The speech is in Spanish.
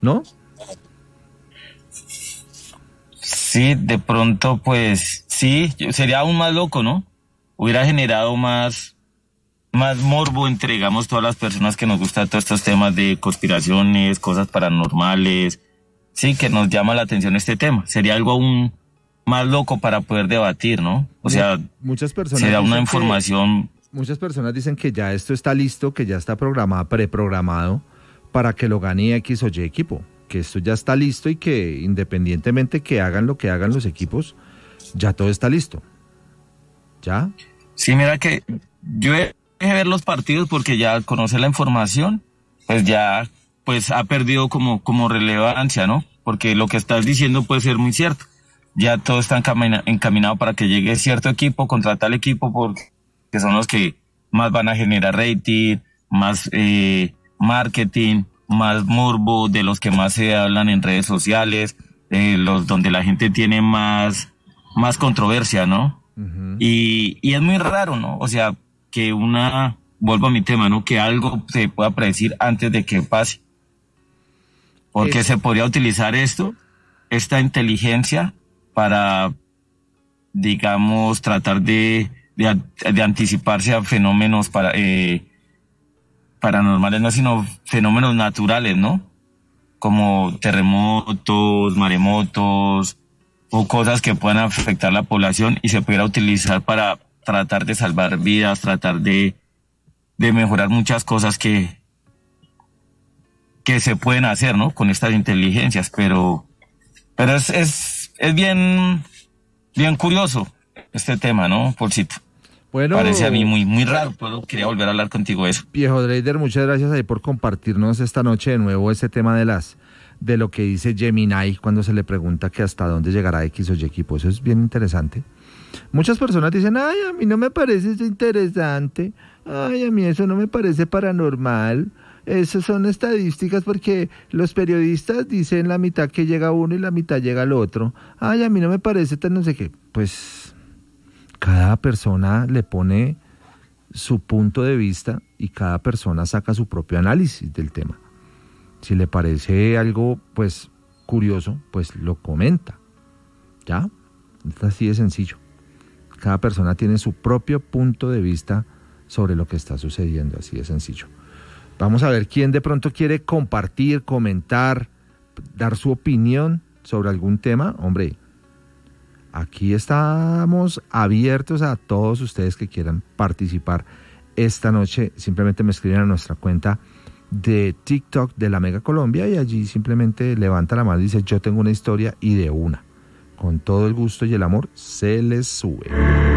¿no? Sí, de pronto, pues, sí, sería aún más loco, ¿no? Hubiera generado más morbo entre, digamos, todas las personas que nos gustan todos estos temas de conspiraciones, cosas paranormales. Sí, que nos llama la atención este tema. Sería algo aún más loco para poder debatir, ¿no? O sea, Muchas personas sería una dicen que información. muchas personas dicen que ya esto está listo, que ya está programado, preprogramado para que lo gane X o Y equipo, que esto ya está listo y que independientemente que hagan lo que hagan los equipos, ya todo está listo. ¿Ya? Sí, mira que yo dejé de ver los partidos porque ya conocer la información, pues ya pues ha perdido como relevancia, ¿no? Porque lo que estás diciendo puede ser muy cierto. Ya todo está encaminado para que llegue cierto equipo contra tal equipo porque son los que más van a generar rating, más marketing, más morbo, de los que más se hablan en redes sociales, los donde la gente tiene más controversia, ¿no? Ujú. Y es muy raro, ¿no? O sea, vuelvo a mi tema, ¿no? Que algo se pueda predecir antes de que pase. Porque Es, se podría utilizar esta inteligencia para, digamos, tratar de anticiparse a fenómenos paranormales, no, sino fenómenos naturales, ¿no? Como terremotos, maremotos, o cosas que puedan afectar la población y se pudiera utilizar para tratar de salvar vidas, tratar de mejorar muchas cosas que se pueden hacer, ¿no? Con estas inteligencias, pero es bien curioso este tema, ¿no, Paulcito? Parece a mí bueno, muy raro, pero quería volver a hablar contigo de eso. viejo Drader, muchas gracias ahí por compartirnos esta noche de nuevo ese tema de lo que dice Gemini cuando se le pregunta que hasta dónde llegará X o Y equipo. Eso es bien interesante. Muchas personas dicen, ay, a mí no me parece eso interesante, ay, a mí eso no me parece paranormal. Esas son estadísticas porque los periodistas dicen la mitad que llega uno y la mitad llega al otro. Ay, a mí no me parece tan no sé qué. Pues cada persona le pone su punto de vista y cada persona saca su propio análisis del tema. Si le parece algo, pues, curioso, pues lo comenta. ¿Ya? Es así de sencillo. Cada persona tiene su propio punto de vista sobre lo que está sucediendo, así de sencillo. Vamos a ver quién de pronto quiere compartir, comentar, dar su opinión sobre algún tema. Hombre, aquí estamos abiertos a todos ustedes que quieran participar esta noche. Simplemente me escriben a nuestra cuenta de TikTok de la Mega Colombia y allí simplemente levanta la mano y dice yo tengo una historia y de una. Con todo el gusto y el amor se les sube.